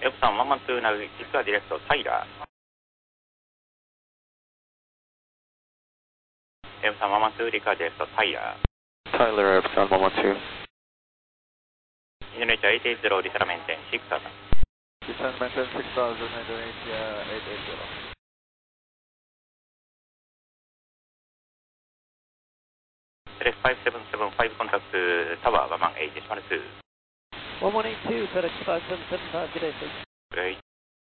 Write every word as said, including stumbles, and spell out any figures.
F さん、ワンワンツーナウ実はディレクト、タイラー。F さん、ワンワンツーリカーディレクト、タイラー。 Tyler, F さん、ワンワンツー。 インドネシアはちはちゼロ、リサラメンテン、ろくさん。 リサラメンテン、ろくさん、インドネシアはちはちゼロ。 エレスファイブセブンセブンファイブ contact tower one one eight one two. one one eight two, FedEx five seven seven five, good day, sir. Great.